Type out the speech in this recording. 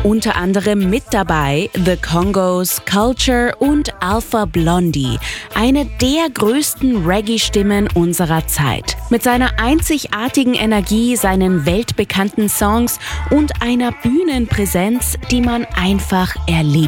Unter anderem mit dabei The Congos, Culture und Alpha Blondy, eine der größten Reggae-Stimmen unserer Zeit. Mit seiner einzigartigen Energie, seinen weltbekannten Songs und einer Bühnenpräsenz, die man einfach erlebt.